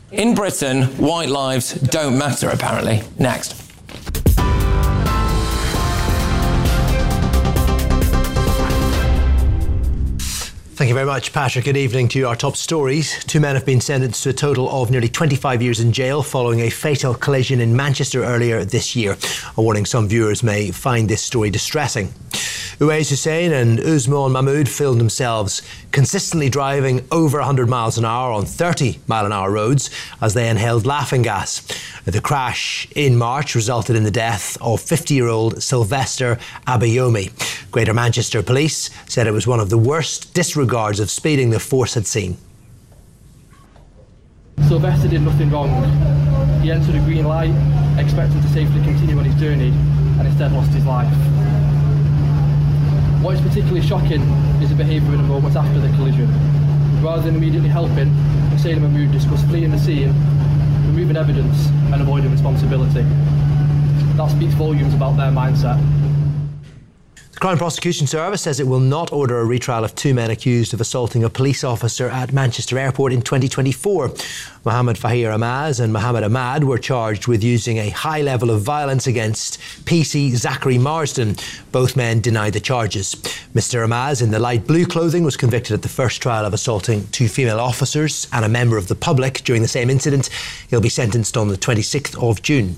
In Britain, white lives don't matter, apparently. Next. Thank you very much, Patrick. Good evening to you. Our top stories. 2 men have been sentenced to a total of nearly 25 years in jail following a fatal collision in Manchester earlier this year. A warning some viewers may find this story distressing. Uwais Hussein and Usman Mahmood filmed themselves consistently driving over 100 miles an hour on 30-mile-an-hour roads as they inhaled laughing gas. The crash in March resulted in the death of 50-year-old Sylvester Abayomi. Greater Manchester Police said it was one of the worst disregards of speeding the force had seen. Sylvester did nothing wrong. He entered a green light, expecting to safely continue on his journey, and instead lost his life. What is particularly shocking is the behaviour in the moments after the collision. Rather than immediately helping, Hussein and Mahmood discussed fleeing the scene, removing evidence and avoiding responsibility. That speaks volumes about their mindset. The Crown Prosecution Service says it will not order a retrial of 2 men accused of assaulting a police officer at Manchester Airport in 2024. Mohammed Fahir Amaz and Mohammed Ahmad were charged with using a high level of violence against PC Zachary Marsden. Both men denied the charges. Mr Amaz, in the light blue clothing, was convicted at the first trial of assaulting 2 female officers and a member of the public during the same incident. He'll be sentenced on the 26th of June.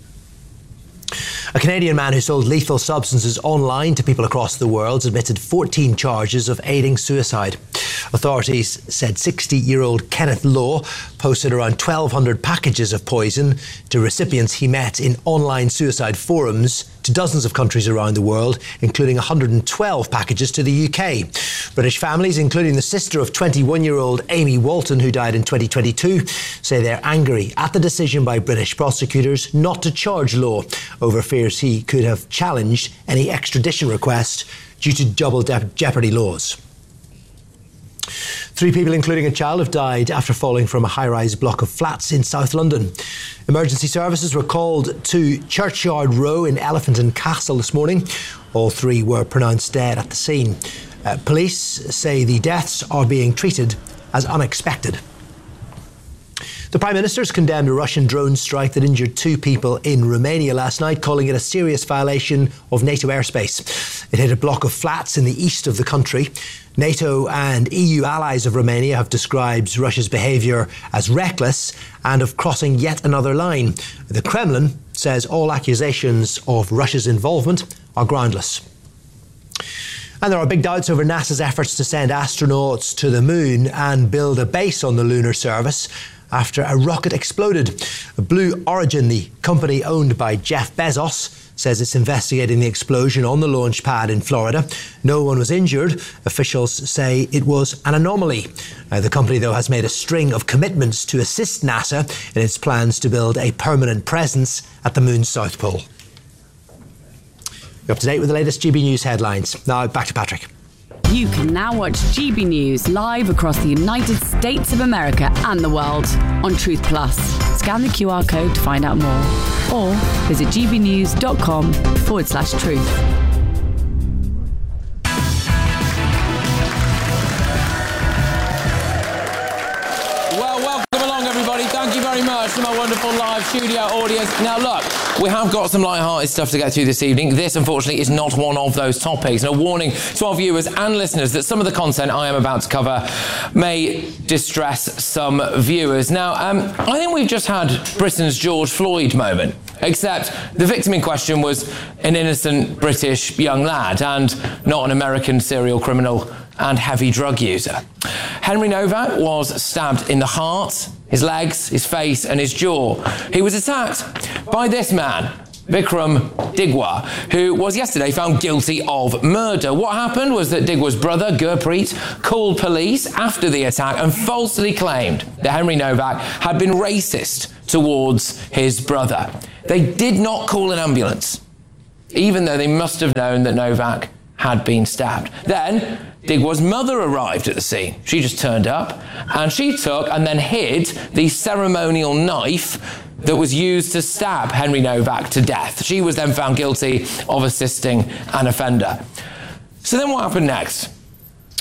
A Canadian man who sold lethal substances online to people across the world admitted 14 charges of aiding suicide. Authorities said 60-year-old Kenneth Law posted around 1,200 packages of poison to recipients he met in online suicide forums to dozens of countries around the world, including 112 packages to the UK. British families, including the sister of 21-year-old Amy Walton, who died in 2022, say they're angry at the decision by British prosecutors not to charge Law over fears he could have challenged any extradition request due to double jeopardy laws. 3 people, including a child, have died after falling from a high-rise block of flats in South London. Emergency services were called to Churchyard Row in Elephant and Castle this morning. All 3 were pronounced dead at the scene. Police say the deaths are being treated as unexpected. The Prime Minister has condemned a Russian drone strike that injured 2 people in Romania last night, calling it a serious violation of NATO airspace. It hit a block of flats in the east of the country. NATO and EU allies of Romania have described Russia's behaviour as reckless and of crossing yet another line. The Kremlin says all accusations of Russia's involvement are groundless. And there are big doubts over NASA's efforts to send astronauts to the moon and build a base on the lunar surface after a rocket exploded. Blue Origin, the company owned by Jeff Bezos, says it's investigating the explosion on the launch pad in Florida. No one was injured. Officials say it was an anomaly. The company, though, has made a string of commitments to assist NASA in its plans to build a permanent presence at the moon's South Pole. You're up to date with the latest GB News headlines. Now back to Patrick. You can now watch GB News live across the United States of America and the world on Truth Plus. Scan the QR code to find out more or visit gbnews.com/truth. Thank you very much to my wonderful live studio audience. Now look, we have got some light-hearted stuff to get through this evening. This, unfortunately, is not one of those topics. And a warning to our viewers and listeners that some of the content I am about to cover may distress some viewers. Now, I think we've just had Britain's George Floyd moment. Except the victim in question was an innocent British young lad and not an American serial criminal and heavy drug user. Henry Novak was stabbed in the heart, his legs, his face and his jaw. He was attacked by this man, Vikram Digwa, who was yesterday found guilty of murder. What happened was that Digwa's brother, Gurpreet, called police after the attack and falsely claimed that Henry Novak had been racist towards his brother. They did not call an ambulance, even though they must have known that Novak had been stabbed. Then Digwa's mother arrived at the scene. She just turned up and she took and then hid the ceremonial knife that was used to stab Henry Novak to death. She was then found guilty of assisting an offender. So then what happened next?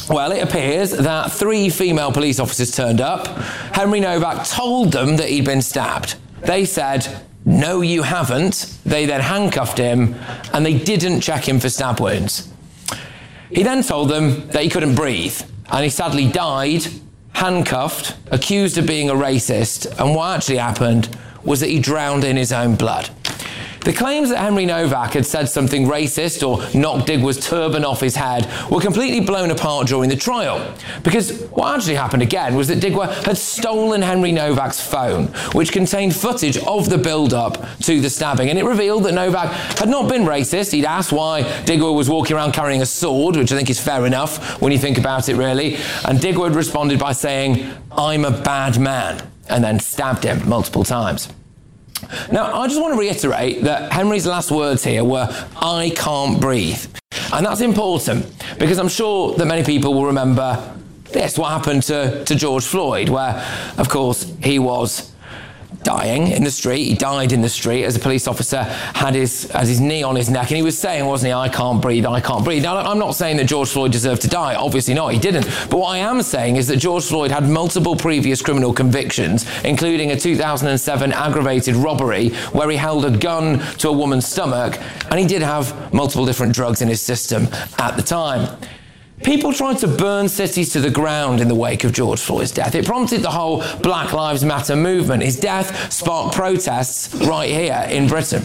Well, it appears that 3 female police officers turned up. Henry Novak told them that he'd been stabbed. They said, "No, you haven't." They then handcuffed him, and they didn't check him for stab wounds. He then told them that he couldn't breathe, and he sadly died, handcuffed, accused of being a racist, and what actually happened was that he drowned in his own blood. The claims that Henry Novak had said something racist or knocked Digwear's turban off his head were completely blown apart during the trial, because what actually happened again was that Digwear had stolen Henry Novak's phone, which contained footage of the build-up to the stabbing, and it revealed that Novak had not been racist. He'd asked why Digwear was walking around carrying a sword, which I think is fair enough when you think about it, really, and Digwear had responded by saying, "I'm a bad man," and then stabbed him multiple times. Now, I just want to reiterate that Henry's last words here were, "I can't breathe." And that's important because I'm sure that many people will remember this, what happened to George Floyd, where, of course, he was dying in the street. He died in the street as a police officer had his knee on his neck, and he was saying, wasn't he, "I can't breathe, I can't breathe." Now, I'm not saying that George Floyd deserved to die. Obviously not, he didn't. But what I am saying is that George Floyd had multiple previous criminal convictions, including a 2007 aggravated robbery where he held a gun to a woman's stomach, and he did have multiple different drugs in his system at the time. People tried to burn cities to the ground in the wake of George Floyd's death. It prompted the whole Black Lives Matter movement. His death sparked protests right here in Britain.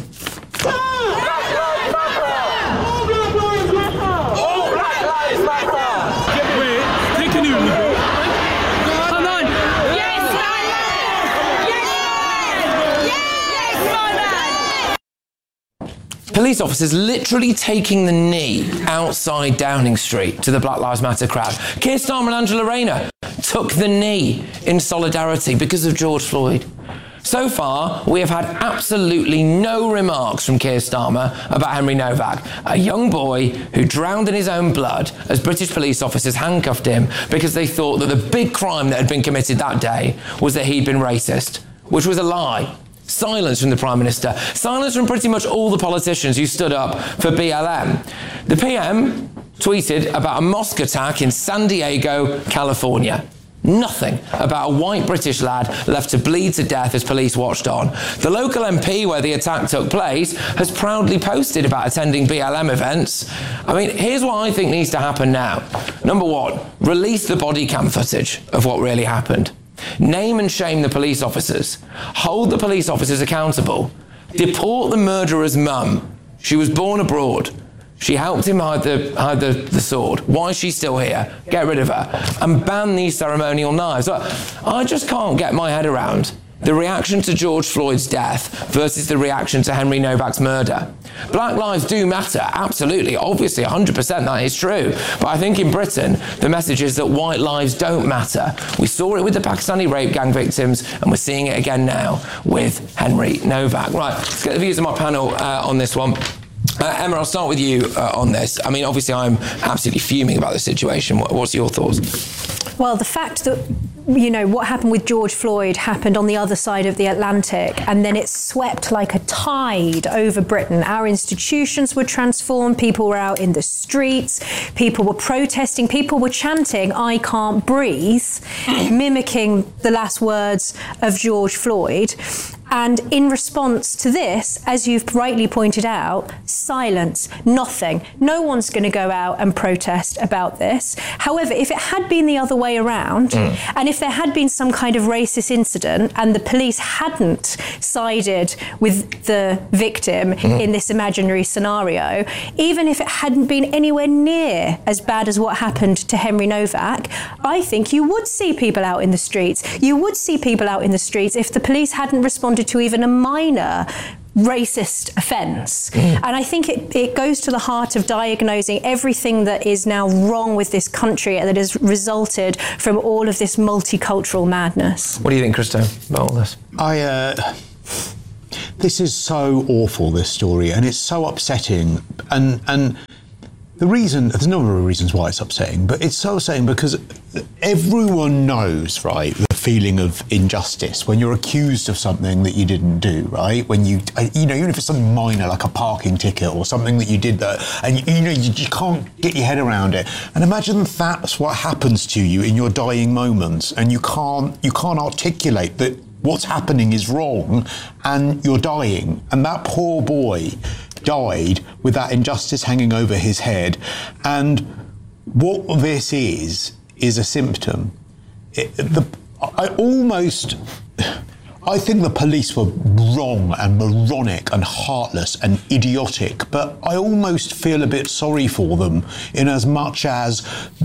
Police officers literally taking the knee outside Downing Street to the Black Lives Matter crowd. Keir Starmer and Angela Rayner took the knee in solidarity because of George Floyd. So far, we have had absolutely no remarks from Keir Starmer about Henry Novak, a young boy who drowned in his own blood as British police officers handcuffed him because they thought that the big crime that had been committed that day was that he'd been racist, which was a lie. Silence from the Prime Minister. Silence from pretty much all the politicians who stood up for BLM. The PM tweeted about a mosque attack in San Diego, California. Nothing about a white British lad left to bleed to death as police watched on. The local MP where the attack took place has proudly posted about attending BLM events. I mean, here's what I think needs to happen now. Number 1, release the body cam footage of what really happened. Name and shame the police officers. Hold the police officers accountable. Deport the murderer's mum. She was born abroad. She helped him hide the sword. Why is she still here? Get rid of her. And ban these ceremonial knives. I just can't get my head around the reaction to George Floyd's death versus the reaction to Henry Novak's murder. Black lives do matter, absolutely, obviously, 100% that is true. But I think in Britain, the message is that white lives don't matter. We saw it with the Pakistani rape gang victims, and we're seeing it again now with Henry Novak. Right, let's get the views of my panel on this one. Emma, I'll start with you on this. I mean, obviously, I'm absolutely fuming about the situation. What's your thoughts? Well, the fact that, you know, what happened with George Floyd happened on the other side of the Atlantic, and then it swept like a tide over Britain. Our institutions were transformed, people were out in the streets, people were protesting, people were chanting, "I can't breathe," mimicking the last words of George Floyd. And in response to this, as you've rightly pointed out, silence, nothing. No one's going to go out and protest about this. However, if it had been the other way around, and if there had been some kind of racist incident and the police hadn't sided with the victim in this imaginary scenario, even if it hadn't been anywhere near as bad as what happened to Henry Novak, I think you would see people out in the streets. You would see people out in the streets if the police hadn't responded to even a minor racist offence. And I think it goes to the heart of diagnosing everything that is now wrong with this country and that has resulted from all of this multicultural madness. What do you think, Christo, about all this? This is so awful, this story, and it's so upsetting. And the reason, there's a number of reasons why it's upsetting, but it's so upsetting because everyone knows, right, the feeling of injustice when you're accused of something that you didn't do, right? When you know, even if it's something minor like a parking ticket or something that you did that, and you can't get your head around it. And imagine that's what happens to you in your dying moments, and you can't articulate that what's happening is wrong, and you're dying. And that poor boy died with that injustice hanging over his head. And what this is a symptom. I think the police were wrong and moronic and heartless and idiotic, but I almost feel a bit sorry for them in as much as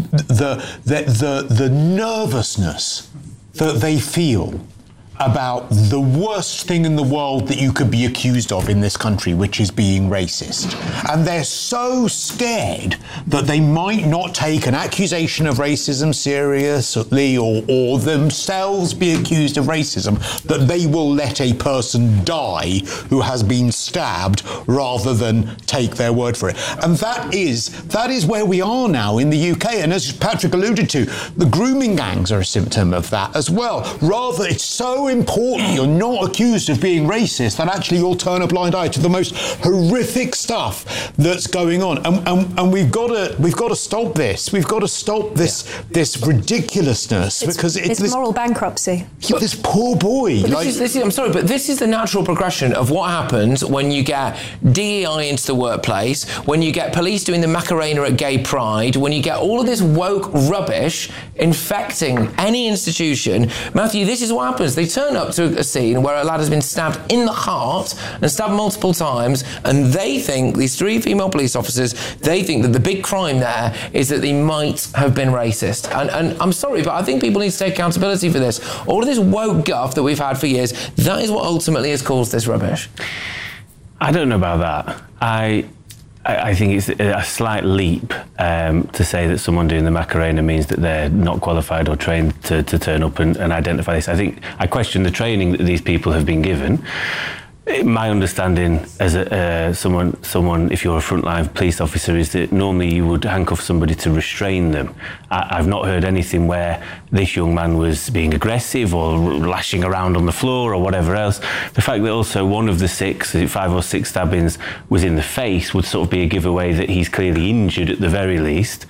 the nervousness that they feel about the worst thing in the world that you could be accused of in this country, which is being racist. And they're so scared that they might not take an accusation of racism seriously or themselves be accused of racism, that they will let a person die who has been stabbed rather than take their word for it. And that is where we are now in the UK. And as Patrick alluded to, the grooming gangs are a symptom of that as well. Rather, it's so important you're not accused of being racist that actually you'll turn a blind eye to the most horrific stuff that's going on. And we've got to stop this. We've got to stop this ridiculousness, because it's this moral bankruptcy. This poor boy. I'm sorry, but this is the natural progression of what happens when you get DEI into the workplace, when you get police doing the Macarena at Gay Pride, when you get all of this woke rubbish infecting any institution. Matthew, this is what happens. They turn up to a scene where a lad has been stabbed in the heart and stabbed multiple times, and they think, these 3 female police officers, they think that the big crime there is that they might have been racist. And I'm sorry, but I think people need to take accountability for this. All of this woke guff that we've had for years, that is what ultimately has caused this rubbish. I don't know about that. I think it's a slight leap to say that someone doing the Macarena means that they're not qualified or trained to turn up and identify this. I question the training that these people have been given. My understanding as someone, if you're a frontline police officer, is that normally you would handcuff somebody to restrain them. I've not heard anything where this young man was being aggressive or lashing around on the floor or whatever else. The fact that also one of the 5 or 6 stabbings was in the face would sort of be a giveaway that he's clearly injured at the very least.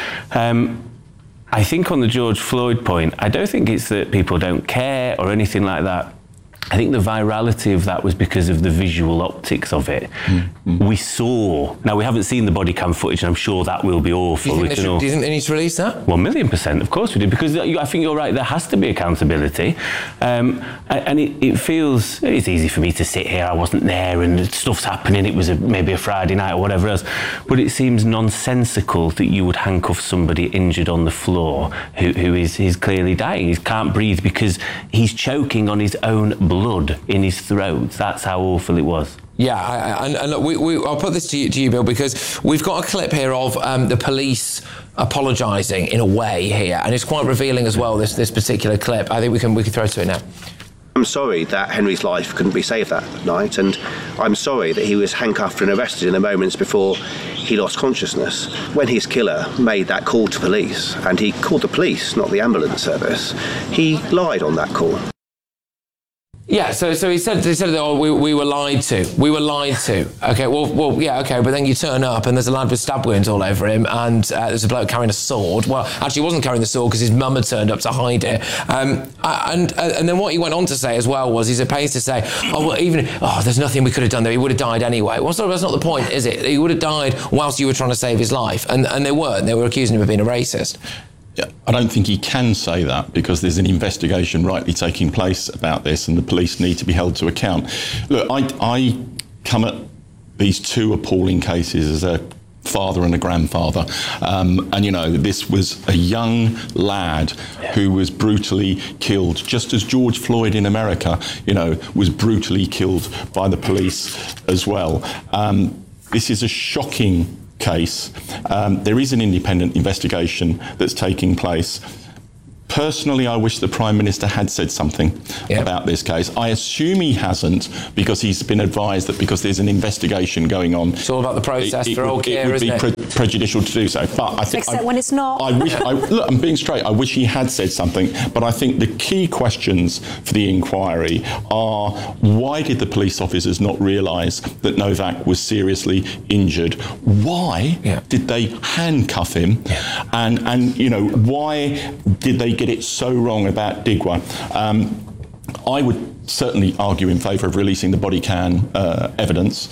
I think on the George Floyd point, I don't think it's that people don't care or anything like that. I think the virality of that was because of the visual optics of it. Mm-hmm. We saw, now we haven't seen the body cam footage, and I'm sure that will be awful. Do you think they need to release that? 1,000,000%, of course we do, because I think you're right, there has to be accountability. And it feels, it's easy for me to sit here, I wasn't there and stuff's happening, it was maybe a Friday night or whatever else, but it seems nonsensical that you would handcuff somebody injured on the floor who is clearly dying. He can't breathe because he's choking on his own blood in his throat. That's how awful it was. Yeah, and look, I'll put this to you, Bill, because we've got a clip here of the police apologising in a way here, and it's quite revealing as well, this particular clip. I think we can throw to it now. I'm sorry that Henry's life couldn't be saved that night, and I'm sorry that he was handcuffed and arrested in the moments before he lost consciousness. When his killer made that call to police, and he called the police, not the ambulance service, he lied on that call. Yeah, so he said, oh, we were lied to. We were lied to. Okay, well, yeah, okay, but then you turn up and there's a lad with stab wounds all over him, and there's a bloke carrying a sword. Well, actually, he wasn't carrying the sword because his mum had turned up to hide it. And then what he went on to say as well was, he's supposed to say, there's nothing we could have done there. He would have died anyway. Well, sorry, that's not the point, is it? He would have died whilst you were trying to save his life, and they weren't. They were accusing him of being a racist. Yeah, I don't think he can say that, because there's an investigation rightly taking place about this, and the police need to be held to account. Look, I come at these 2 appalling cases as a father and a grandfather, and this was a young lad who was brutally killed, just as George Floyd in America, was brutally killed by the police as well. This is a shocking case. There is an independent investigation that's taking place. Personally, I wish the Prime Minister had said something about this case. I assume he hasn't, because he's been advised that because there's an investigation going on. It's all about the process for old Keir, isn't it? It would be prejudicial to do so. But I think... Except when it's not. Look, I'm being straight. I wish he had said something, but I think the key questions for the inquiry are, why did the police officers not realise that Novak was seriously injured? Why did they handcuff him? And you know, why did they get it so wrong about Digwa? I would certainly argue in favour of releasing the body cam evidence,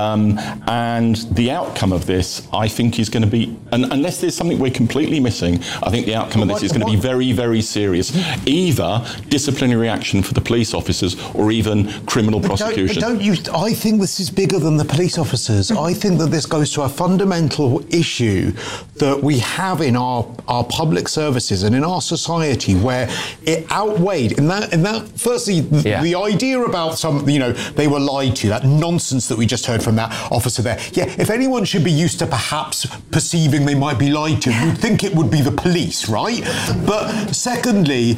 and the outcome of this, I think, is going to be, unless there's something we're completely missing, I think the outcome of this is going to be very, very serious. Either disciplinary action for the police officers or even criminal prosecution. I think this is bigger than the police officers. I think that this goes to a fundamental issue that we have in our public services and in our society, where it outweighed in that firstly the idea about they were lied to, that nonsense that we just heard from that officer there. Yeah, if anyone should be used to perhaps perceiving they might be lied to, you'd think it would be the police, right? But secondly,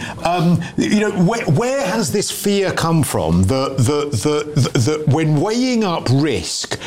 where has this fear come from that when weighing up risk,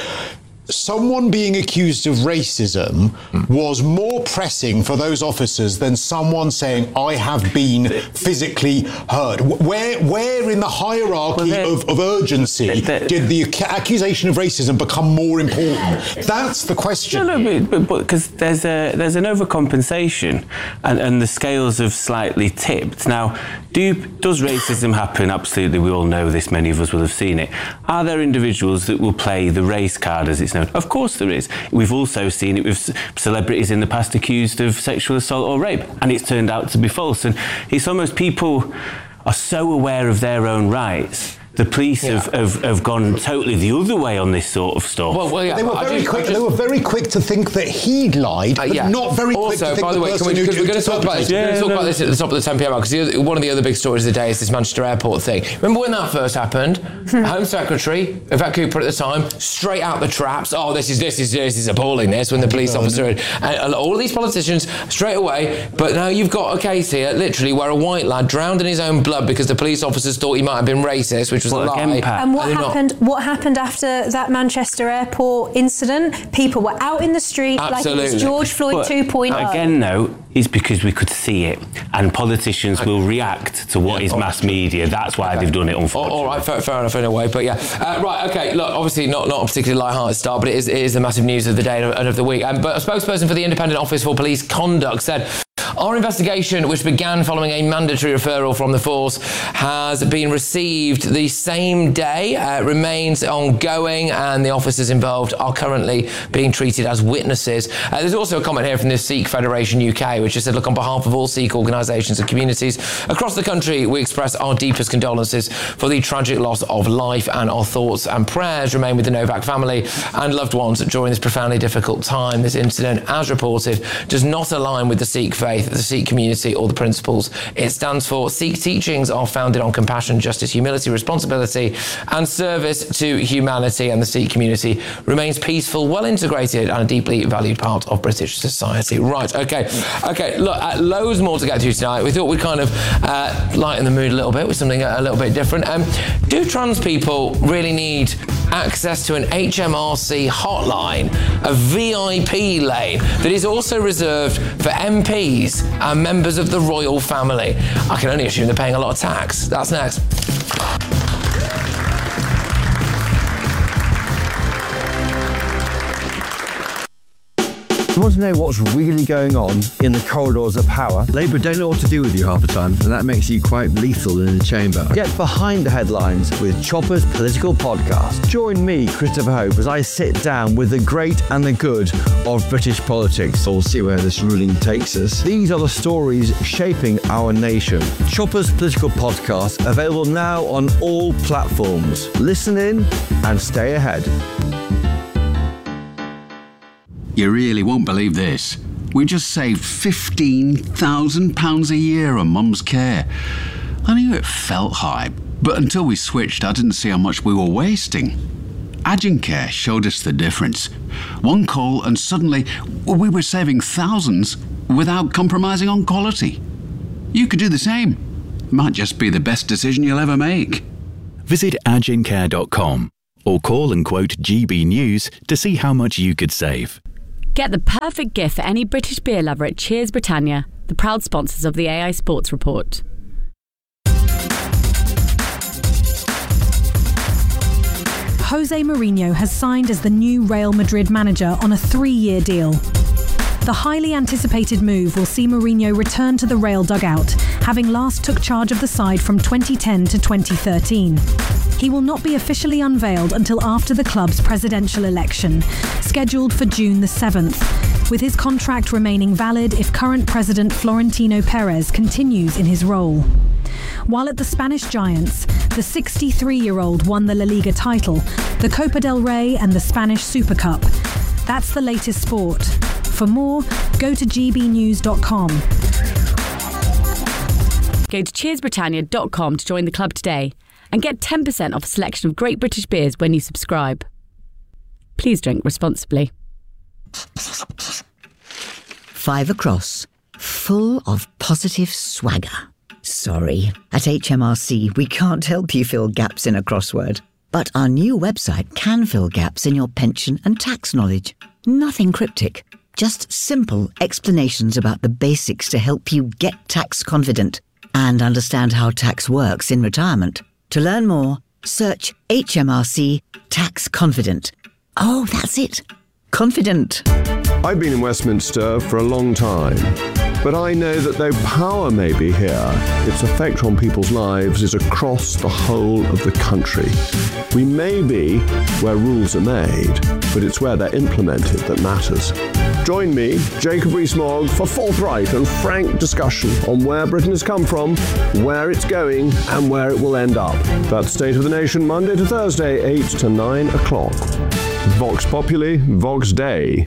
someone being accused of racism was more pressing for those officers than someone saying, I have been physically hurt? Where in the hierarchy of urgency did the accusation of racism become more important? That's the question. No, but because there's an overcompensation, and the scales have slightly tipped. Now, does racism happen? Absolutely, we all know this. Many of us will have seen it. Are there individuals that will play the race card, as it's known? Of course there is. We've also seen it with celebrities in the past accused of sexual assault or rape, and it's turned out to be false. And it's almost, people are so aware of their own rights. The police have gone totally the other way on this sort of stuff. They were very quick to think that he'd lied, but not very quick to think by the way, we're going to talk about this. We're going to talk about this at the top of the 10 p.m. hour, because one of the other big stories of the day is this Manchester airport thing. Remember when that first happened? Home Secretary, Yvette Cooper at the time, straight out the traps. Oh, this is appalling. This when the police officer and all of these politicians straight away. But now you've got a case here, literally, where a white lad drowned in his own blood because the police officers thought he might have been racist, which was a lie. And what happened after that Manchester airport incident? People were out in the street like it was George Floyd 2.0. Again, no, it's because we could see it, and politicians will react to what is mass media. That's why they've done it, unfortunately. All right, fair enough in a way, but right, okay. Look, obviously not a particularly light-hearted start, but it is the massive news of the day and of the week. But a spokesperson for the Independent Office for Police Conduct said, our investigation, which began following a mandatory referral from the force, has been received the same day. It remains ongoing, and the officers involved are currently being treated as witnesses. There's also a comment here from the Sikh Federation UK, which has said, look, on behalf of all Sikh organisations and communities across the country, we express our deepest condolences for the tragic loss of life, and our thoughts and prayers remain with the Novak family and loved ones during this profoundly difficult time. This incident, as reported, does not align with the Sikh faith, the Sikh community, or the principles it stands for. Sikh teachings are founded on compassion, justice, humility, responsibility, and service to humanity, and the Sikh community remains peaceful, well integrated, and a deeply valued part of British society. Right, okay. Look, loads more to get to tonight. We thought we'd kind of lighten the mood a little bit with something a little bit different. Do trans people really need access to an HMRC hotline, a VIP lane that is also reserved for MPs and members of the royal family? I can only assume they're paying a lot of tax. That's next. You want to know what's really going on in the corridors of power? Labour don't know what to do with you half the time, and that makes you quite lethal in the chamber. Get behind the headlines with Chopper's Political Podcast. Join me, Christopher Hope, as I sit down with the great and the good of British politics. We'll see where this ruling takes us. These are the stories shaping our nation. Chopper's Political Podcast, available now on all platforms. Listen in and stay ahead. You really won't believe this. We just saved £15,000 a year on Mum's care. I knew it felt high, but until we switched, I didn't see how much we were wasting. Agencare showed us the difference. One call and suddenly we were saving thousands without compromising on quality. You could do the same. Might just be the best decision you'll ever make. Visit agincare.com or call and quote GB News to see how much you could save. Get the perfect gift for any British beer lover at Cheers Britannia, the proud sponsors of the AI Sports Report. Jose Mourinho has signed as the new Real Madrid manager on a 3-year deal. The highly anticipated move will see Mourinho return to the Real dugout, having last took charge of the side from 2010 to 2013. He will not be officially unveiled until after the club's presidential election, scheduled for June the 7th, with his contract remaining valid if current president Florentino Perez continues in his role. While at the Spanish Giants, the 63-year-old won the La Liga title, the Copa del Rey and the Spanish Super Cup. That's the latest sport. For more, go to gbnews.com. Go to cheersbritannia.com to join the club today and get 10% off a selection of great British beers when you subscribe. Please drink responsibly. 5 across, full of positive swagger. Sorry, at HMRC we can't help you fill gaps in a crossword. But our new website can fill gaps in your pension and tax knowledge. Nothing cryptic, just simple explanations about the basics to help you get tax confident and understand how tax works in retirement. To learn more, search HMRC Tax Confident. Oh, that's it. Confident. I've been in Westminster for a long time, but I know that though power may be here, its effect on people's lives is across the whole of the country. We may be where rules are made, but it's where they're implemented that matters. Join me, Jacob Rees-Mogg, for forthright and frank discussion on where Britain has come from, where it's going, and where it will end up. That's State of the Nation, Monday to Thursday, 8 to 9 o'clock. Vox Populi, Vox Dei.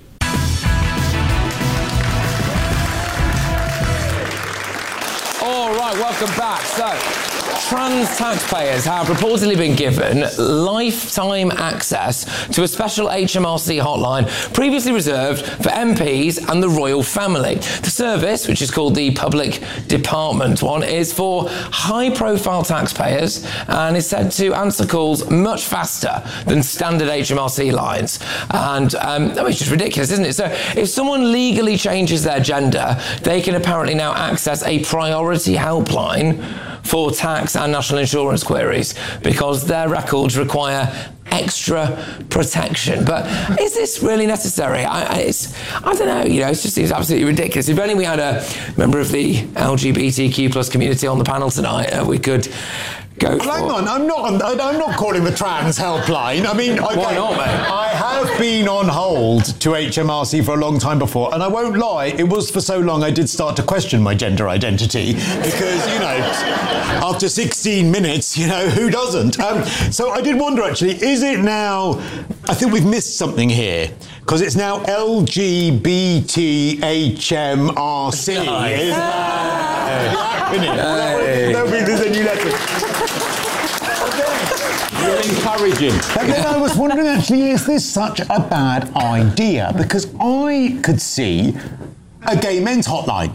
All right, welcome back. So, trans taxpayers have reportedly been given lifetime access to a special HMRC hotline previously reserved for MPs and the royal family. The service, which is called the Public Department one, is for high-profile taxpayers and is said to answer calls much faster than standard HMRC lines. And it's just ridiculous, isn't it? So if someone legally changes their gender, they can apparently now access a priority helpline for tax and national insurance queries because their records require extra protection. But is this really necessary? I don't know, it just seems absolutely ridiculous. If only we had a member of the LGBTQ plus community on the panel tonight, we could go for... Hang on, I'm not calling the trans helpline. I mean, okay, why not, mate? I have been on hold to HMRC for a long time before, and I won't lie, it was for so long I did start to question my gender identity because, after 16 minutes, who doesn't? So I did wonder, actually, is it now... I think we've missed something here, because it's now LGBTHMRC. Nice. There'll be a new letter. You're encouraging. And then I was wondering, actually, is this such a bad idea? Because I could see a gay men's hotline.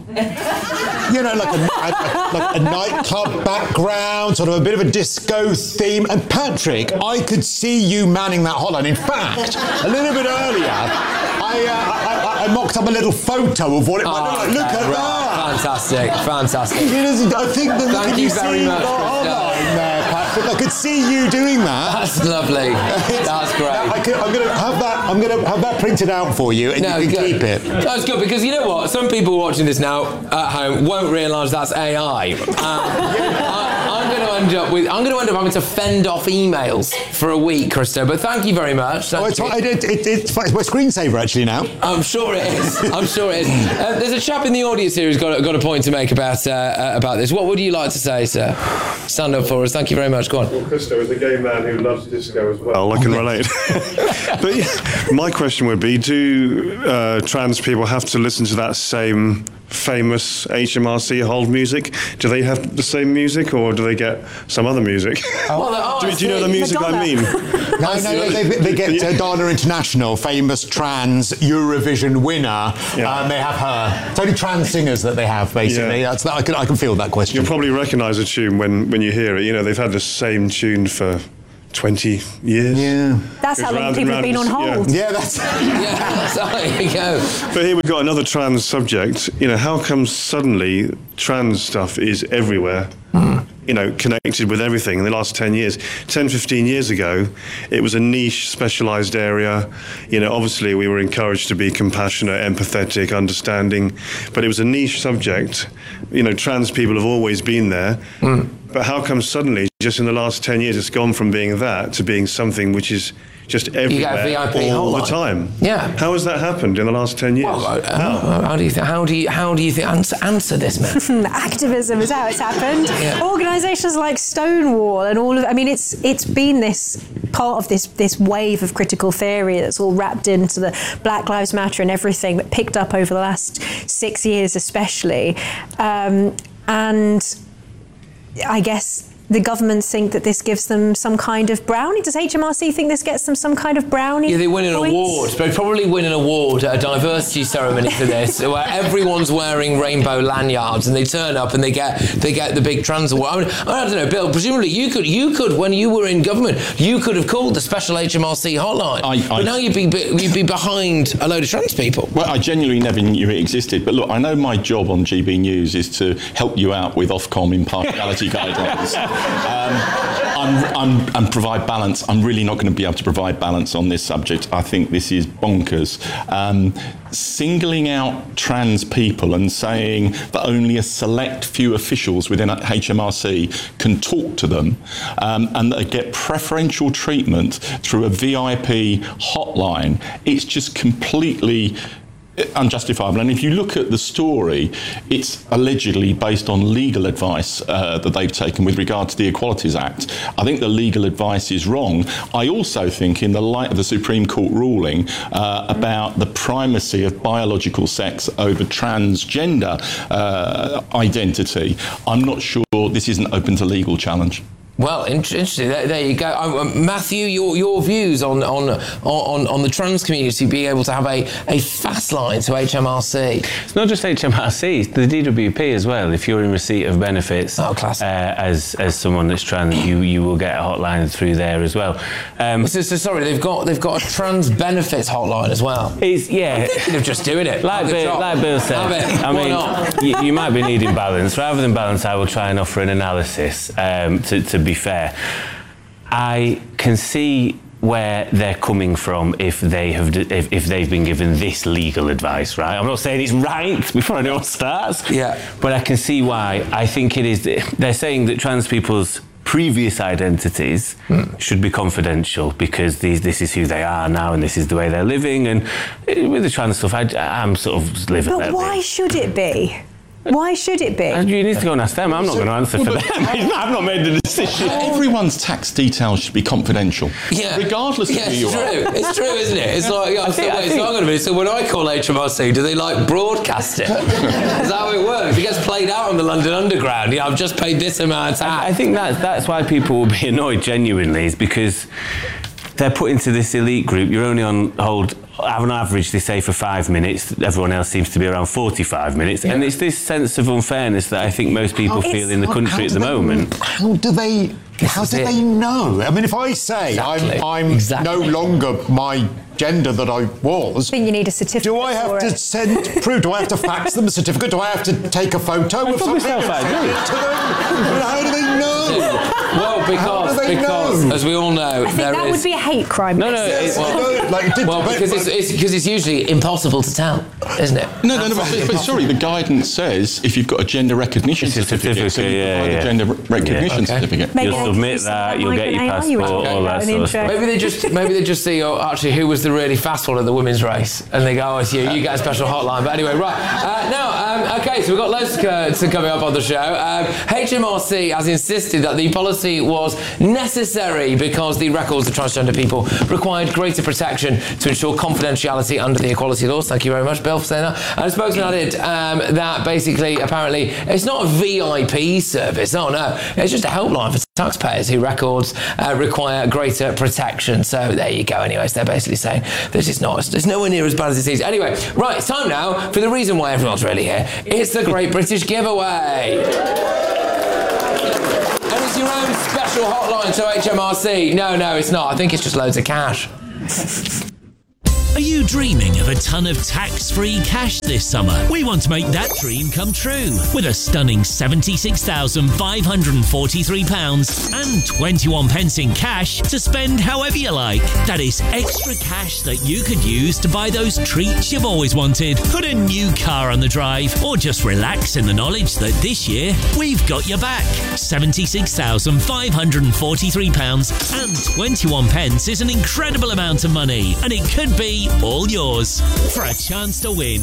Like a nightclub background, sort of a bit of a disco theme. And Patrick, I could see you manning that hotline. In fact, a little bit earlier, I mocked up a little photo of what it might look like. Look at that. Fantastic. I think that Thank you very much, there, Patrick. I could see you doing that. That's lovely. That's great. I'm going to have that printed out for you, and you can keep it. That's good, because you know what? Some people watching this now at home won't realise that's AI. I'm going to end up having to fend off emails for a week, Christo. But thank you very much. It's my screensaver actually now. I'm sure it is. There's a chap in the audience here who's got a point to make about this. What would you like to say, sir? Stand up for us. Thank you very much. Go on. Well, Christo is a gay man who loves disco as well. I can relate. But my question would be, do trans people have to listen to that same famous HMRC hold music? Do they have the same music, or do they get some other music? Do you know the music I mean? No, they get Dana International, famous trans Eurovision winner. They have her. It's only trans singers that they have, basically. Yeah. I can feel that question. You'll probably recognise a tune when you hear it. You know, they've had the same tune for 20 years. Yeah. That's how long people have been on hold. Yeah, that's there you go. But here we've got another trans subject. You know, how come suddenly trans stuff is everywhere? You know, connected with everything in the last 10 years. 10, 15 years ago, it was a niche, specialised area. You know, obviously we were encouraged to be compassionate, empathetic, understanding, but it was a niche subject. You know, trans people have always been there. But how come suddenly, just in the last 10 years, it's gone from being that to being something which is just everywhere, you get a VIP all hotline. the time? Yeah. How has that happened in the last 10 years? Well, how do you think? Answer this, man. Activism is how it's happened. Organisations like Stonewall and all of. I mean, it's been this part of this wave of critical theory that's all wrapped into the Black Lives Matter and everything that picked up over the last 6 years, especially, and I guess the governments think that this gives them some kind of brownie. Does HMRC think this gets them some kind of brownie? Yeah, they win an award. They probably win an award at a diversity ceremony for this, where everyone's wearing rainbow lanyards, and they turn up and they get the big trans award. I mean, I don't know, Bill. Presumably, you could when you were in government, you could have called the special HMRC hotline. But now you'd be behind a load of trans people. Well, I genuinely never knew it existed. But look, I know my job on GB News is to help you out with Ofcom impartiality guidelines. And provide balance. I'm really not going to be able to provide balance on this subject. I think this is bonkers. Singling out trans people and saying that only a select few officials within HMRC can talk to them and that they get preferential treatment through a VIP hotline, it's just completely unjustifiable. And if you look at the story, it's allegedly based on legal advice that they've taken with regard to the Equalities Act. I think the legal advice is wrong. I also think, in the light of the Supreme Court ruling about the primacy of biological sex over transgender identity, I'm not sure this isn't open to legal challenge. Well, interesting. There you go, Matthew. Your views on the trans community being able to have a fast line to HMRC. It's not just HMRC; it's the DWP as well. If you're in receipt of benefits, as someone that's trans, you will get a hotline through there as well. Sorry, they've got a trans benefits hotline as well. I'm thinking of just doing it. Like Bill said. I mean, you might be needing balance. Rather than balance, I will try and offer an analysis to be fair. I can see where they're coming from if they've been given this legal advice, right? I'm not saying it's right before anyone starts. Yeah. But I can see why. I think it is. They're saying that trans people's previous identities should be confidential because this is who they are now and this is the way they're living. And with the trans stuff, I'm sort of living that. But why should it be? Why should it be? You need to go and ask them. I'm not going to answer for them. I've not made the decision. Everyone's tax details should be confidential, regardless of who you are. It's true, isn't it? It's like, it's not going to be. So when I call HMRC, do they broadcast it? Is that how it works? It gets played out on the London Underground. Yeah, I've just paid this amount of tax. I think that's why people will be annoyed genuinely, is because they're put into this elite group. You're only on hold, on average, they say, for 5 minutes. Everyone else seems to be around 45 minutes. Yeah. And it's this sense of unfairness that I think most people feel in the country at the moment. How do they know? I mean, if I say I'm no longer my gender that I was, I think you need a certificate. Do I have to send proof? Do I have to fax them a certificate? Do I have to take a photo of something? How do they know? Well, because as we all know, I think that would be a hate crime. Because it's usually impossible to tell, isn't it? No, but sorry, the guidance says if you've got a gender recognition certificate, so you provide a gender recognition certificate. You'll submit that, you'll get your passport, all that sort of stuff. Maybe they just see, actually, who was the really fast one in the women's race, and they go, it's you get a special hotline. But anyway, right. Okay, so we've got loads to coming up on the show. HMRC has insisted that the policy was necessary because the records of transgender people required greater protection to ensure confidentiality under the equality laws. Thank you very much, Bill, for saying that. And the spokesman added that basically, apparently, it's not a VIP service. Oh, no. It's just a helpline for taxpayers who records require greater protection. So there you go. Anyways, they're basically saying this is not, it's nowhere near as bad as it seems. Anyway, right, it's time now for the reason why everyone's really here. It's the Great British Giveaway. And it's your own special hotline to HMRC. No, it's not. I think it's just loads of cash. Are you dreaming of a ton of tax-free cash this summer? We want to make that dream come true with a stunning £76,543 and 21 pence in cash to spend however you like. That is extra cash that you could use to buy those treats you've always wanted, put a new car on the drive, or just relax in the knowledge that this year we've got your back. £76,543 and 21 pence is an incredible amount of money, and it could be all yours. For a chance to win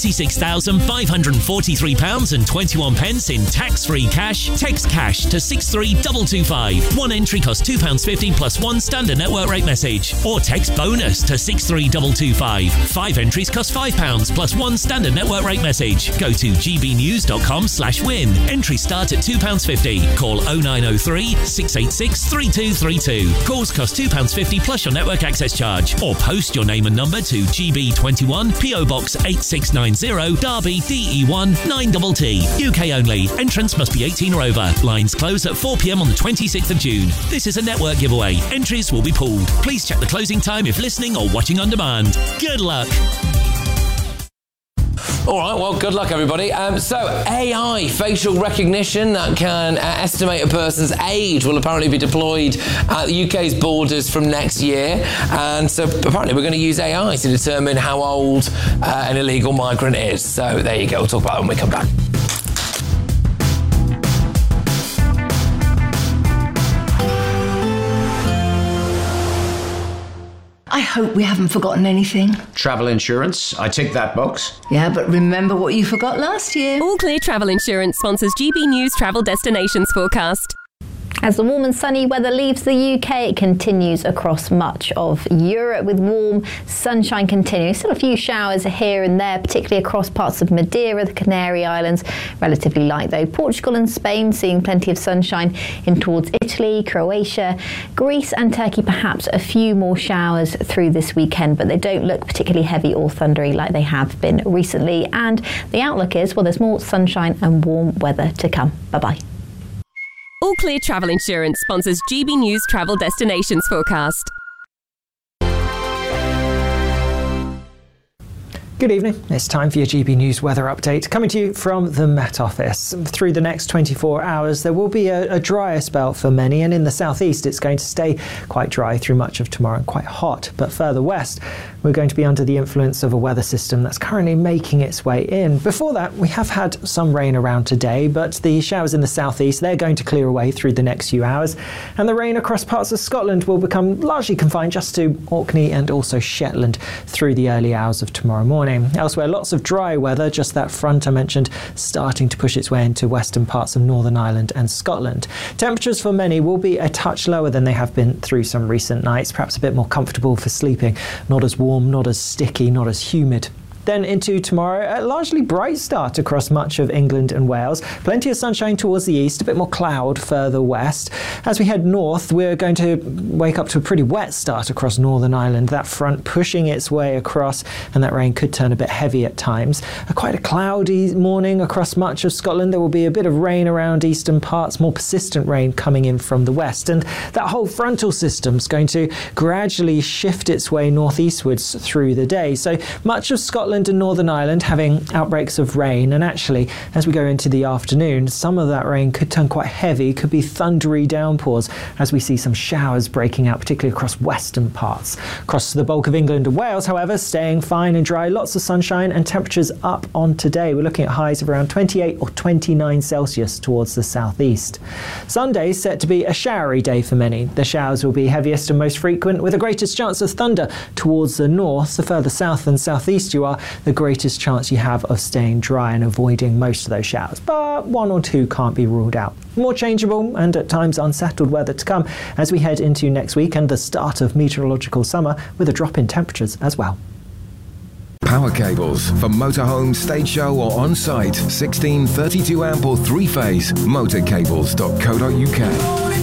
£76,543 and 21 pence in tax-free cash, text cash to 63225. One entry costs £2.50 plus one standard network rate message. Or text bonus to 63225. 5 entries cost £5 plus one standard network rate message. Go to gbnews.com/win. Entries start at £2.50. Call 0903 686 3232. Calls cost £2.50 plus your network access charge. Or post your name and number to GB21 PO Box 8690 Derby DE1 9TT. UK only. Entrance must be 18 or over. Lines close at 4 p.m. on the 26th of June. This is a network giveaway. Entries will be pooled. Please check the closing time if listening or watching on demand. Good luck. All right, well, good luck, everybody. So, AI facial recognition that can estimate a person's age will apparently be deployed at the UK's borders from next year. And so, apparently, we're going to use AI to determine how old an illegal migrant is. So, there you go. We'll talk about it when we come back. I hope we haven't forgotten anything. Travel insurance, I tick that box. Yeah, but remember what you forgot last year. All Clear Travel Insurance sponsors GB News Travel Destinations Forecast. As the warm and sunny weather leaves the UK, it continues across much of Europe with warm sunshine continuing. Still a few showers here and there, particularly across parts of Madeira, the Canary Islands. Relatively light though. Portugal and Spain seeing plenty of sunshine in towards Italy, Croatia, Greece and Turkey. Perhaps a few more showers through this weekend, but they don't look particularly heavy or thundery like they have been recently. And the outlook is, well, there's more sunshine and warm weather to come. Bye-bye. All Clear Travel Insurance sponsors GB News Travel Destinations Forecast. Good evening. It's time for your GB News weather update, coming to you from the Met Office. Through the next 24 hours, there will be a drier spell for many, and in the southeast, it's going to stay quite dry through much of tomorrow and quite hot. But further west, we're going to be under the influence of a weather system that's currently making its way in. Before that, we have had some rain around today, but the showers in the southeast, they're going to clear away through the next few hours, and the rain across parts of Scotland will become largely confined just to Orkney and also Shetland through the early hours of tomorrow morning. Elsewhere, lots of dry weather, just that front I mentioned starting to push its way into western parts of Northern Ireland and Scotland. Temperatures for many will be a touch lower than they have been through some recent nights, perhaps a bit more comfortable for sleeping, not as warm, not as sticky, not as humid. Then into tomorrow, a largely bright start across much of England and Wales. Plenty of sunshine towards the east, a bit more cloud further west. As we head north, we're going to wake up to a pretty wet start across Northern Ireland. That front pushing its way across, and that rain could turn a bit heavy at times. Quite a cloudy morning across much of Scotland. There will be a bit of rain around eastern parts, more persistent rain coming in from the west. And that whole frontal system is going to gradually shift its way northeastwards through the day. So much of Scotland and Northern Ireland having outbreaks of rain, and actually as we go into the afternoon, some of that rain could turn quite heavy, could be thundery downpours as we see some showers breaking out, particularly across western parts. Across the bulk of England and Wales, however, staying fine and dry, lots of sunshine and temperatures up on today. We're looking at highs of around 28 or 29 Celsius towards the southeast. Sunday is set to be a showery day for many. The showers will be heaviest and most frequent, with the greatest chance of thunder towards the north. The further south and southeast you are, the greatest chance you have of staying dry and avoiding most of those showers. But one or two can't be ruled out. More changeable and at times unsettled weather to come as we head into next week and the start of meteorological summer, with a drop in temperatures as well. Power cables for motorhome, stage show or on-site. 16, 32 amp or 3-phase. Motorcables.co.uk.